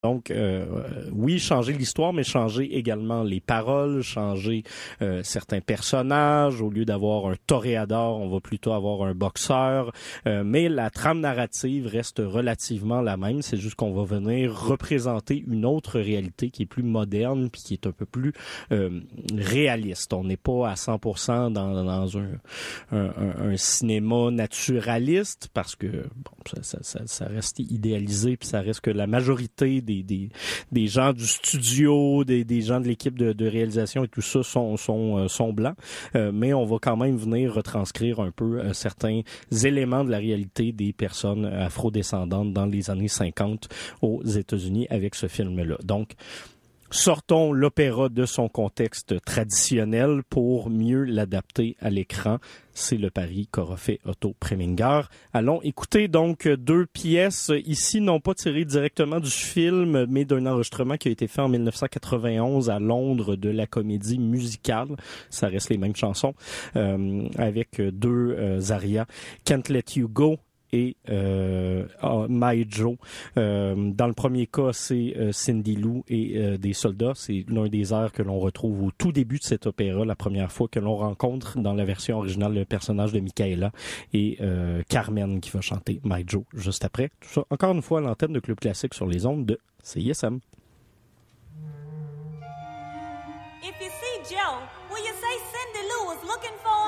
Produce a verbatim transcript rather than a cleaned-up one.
Donc, euh, oui, changer l'histoire, mais changer également les paroles, changer euh, certains personnages. Au lieu d'avoir un toréador, on va plutôt avoir un boxeur. Euh, mais la trame narrative reste relativement la même. C'est juste qu'on va venir représenter une autre réalité qui est plus moderne puis qui est un peu plus euh, réaliste. On n'est pas à cent pour cent dans, dans un, un, un, un cinéma naturaliste parce que bon, ça, ça, ça, ça reste idéalisé puis ça reste que la majorité des Des, des, des gens du studio, des, des gens de l'équipe de, de réalisation et tout ça sont, sont, euh, sont blancs. Euh, mais on va quand même venir retranscrire un peu euh, certains éléments de la réalité des personnes afrodescendantes dans les années cinquante aux États-Unis avec ce film-là. Donc, sortons l'opéra de son contexte traditionnel pour mieux l'adapter à l'écran. C'est le pari qu'aura fait Otto Preminger. Allons écouter donc deux pièces ici, non pas tirées directement du film, mais d'un enregistrement qui a été fait en dix-neuf cent quatre-vingt-onze à Londres de la comédie musicale. Ça reste les mêmes chansons, euh, avec deux euh, arias. Can't Let You Go et euh, oh, My Joe. Euh, dans le premier cas, c'est euh, Cindy Lou et euh, des soldats. C'est l'un des airs que l'on retrouve au tout début de cet opéra, la première fois que l'on rencontre dans la version originale le personnage de Michaela et euh, Carmen qui va chanter My Joe juste après. Tout ça, encore une fois, à l'antenne de Club Classique sur les ondes de C I S M. If you see Joe, will you say Cindy Lou is looking for